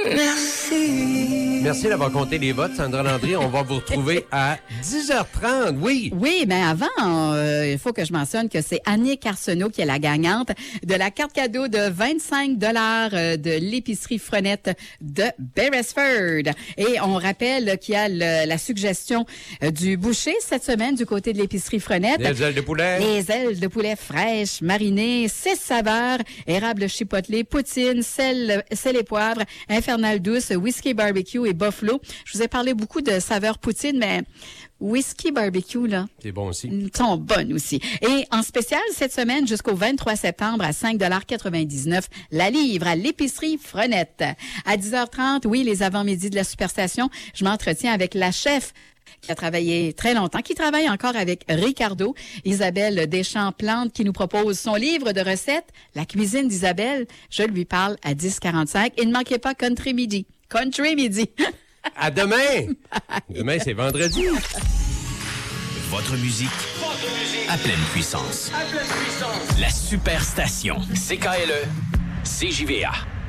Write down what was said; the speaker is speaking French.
Merci d'avoir compté les votes, Sandra Landry. On va vous retrouver à 10h30, oui. Oui, mais avant, il faut que je mentionne que c'est Annick Arsenault qui est la gagnante de la carte cadeau de 25 $ de l'épicerie Frenette de Beresford. Et on rappelle qu'il y a la suggestion du boucher cette semaine du côté de l'épicerie Frenette. Les ailes de poulet. Les ailes de poulet fraîches, marinées, 6 saveurs, érable chipotelé, poutine, sel et poivre, infernal douce, whisky barbecue et buffalo. Je vous ai parlé beaucoup de saveurs poutine, mais whisky barbecue, là. C'est bon aussi. Sont bonnes aussi. Et en spécial, cette semaine, jusqu'au 23 septembre, à 5,99 $ la livre à l'épicerie Frenette. À 10h30, oui, les avant-midi de la Superstation, je m'entretiens avec la chef qui a travaillé très longtemps, qui travaille encore avec Ricardo, Isabelle Deschamps-Plante, qui nous propose son livre de recettes, La cuisine d'Isabelle. Je lui parle à 10h45. Et ne manquez pas Country Midi. Country Midi. À demain! Demain, c'est vendredi. Votre musique à pleine puissance. La Superstation. CKLE, CJVA.